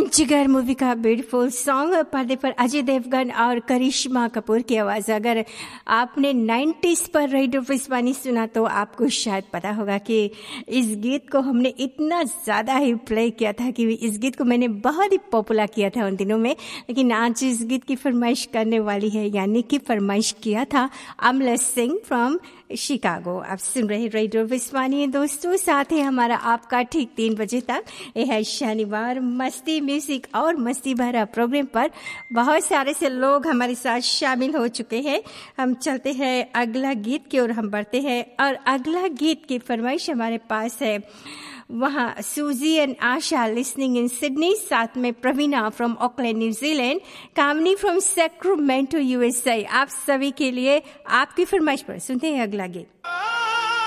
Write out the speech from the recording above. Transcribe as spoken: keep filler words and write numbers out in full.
जिगर मूवी का beautiful song, पर्दे पर अजय देवगन और करिश्मा कपूर की आवाज़। अगर आपने नाइन्टीज़ पर रेडियो विस्वानी सुना तो आपको शायद पता होगा कि इस गीत को हमने इतना ज़्यादा ही प्ले किया था कि इस गीत को मैंने बहुत ही पॉपुलर किया था उन दिनों में। लेकिन आज इस गीत की फरमाइश करने वाली है, यानी कि फरमाइश किया था अमला सिंह फ्रॉम शिकागो। आप सुन रहे रेडियो विस्वानी दोस्तों, साथ ही हमारा आपका ठीक तीन बजे तक यह है शनिवार मस्ती म्यूजिक और मस्ती भरा प्रोग्राम पर बहुत सारे से लोग हमारे साथ शामिल हो चुके हैं। हम चलते हैं अगला गीत की ओर हम बढ़ते हैं और अगला गीत की फरमाइश हमारे पास है वहाँ सूजी and Asha listening in Sydney, साथ में प्रवीणा from Auckland New Zealand, Kamini from Sacramento USA. आप सभी के लिए आपकी फरमाइश पर सुनते हैं अगला गीत।